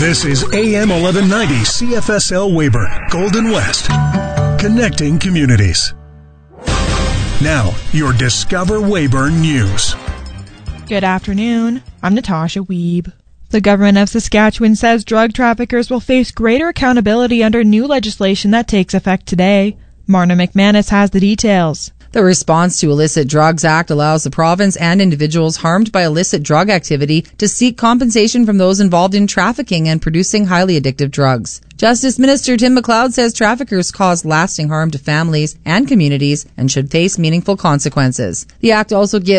This is AM 1190 CFSL Weyburn, Golden West, connecting communities. Now, your Discover Weyburn News. Good afternoon. I'm Natasha Wiebe. The government of Saskatchewan says drug traffickers will face greater accountability under new legislation that takes effect today. Marna McManus has the details. The Response to Illicit Drugs Act allows the province and individuals harmed by illicit drug activity to seek compensation from those involved in trafficking and producing highly addictive drugs. Justice Minister Tim McLeod says traffickers cause lasting harm to families and communities and should face meaningful consequences. The act also gives